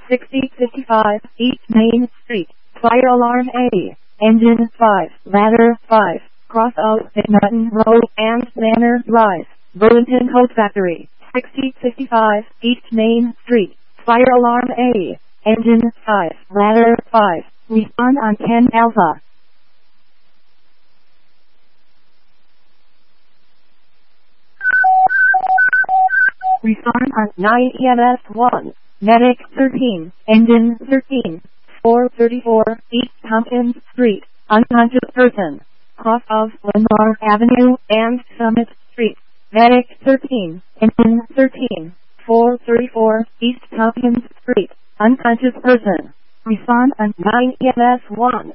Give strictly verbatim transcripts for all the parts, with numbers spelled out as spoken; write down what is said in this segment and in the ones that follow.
sixty fifty-five East Main Street, fire alarm A, engine five, ladder five, cross of McNutton Road and Manor Drive, Burlington Coat Factory, sixty fifty-five East Main Street, fire alarm A, engine five, ladder five, respond on ten Alpha. Respond on nine E M S one, medic thirteen, engine thirteen, four thirty-four East Tompkins Street, unconscious person, cross of Lenore Avenue and Summit Street, medic thirteen, engine thirteen, four thirty-four East Tompkins Street, unconscious person, respond on nine E M S one.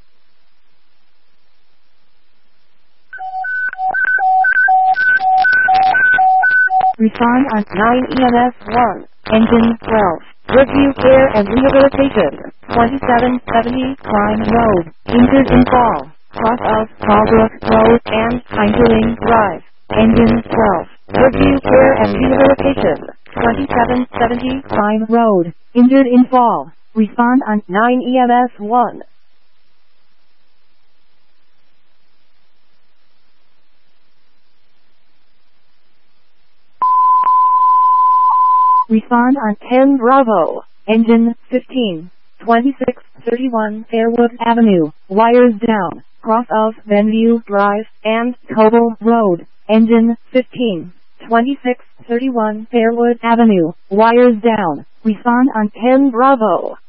Respond on nine E M S one, engine twelve, review care and rehabilitation, twenty-seven seventy Klein Road, injured in fall, cross of Fallbrook Road and Heinzling Drive, engine twelve, review care and rehabilitation, twenty-seven seventy Klein Road, injured in fall, respond on nine E M S one. Respond on ten Bravo, engine fifteen, twenty-six thirty-one Fairwood Avenue, wires down, cross of Benview Drive and Coble Road, engine fifteen, twenty-six thirty-one Fairwood Avenue, wires down, respond on ten Bravo.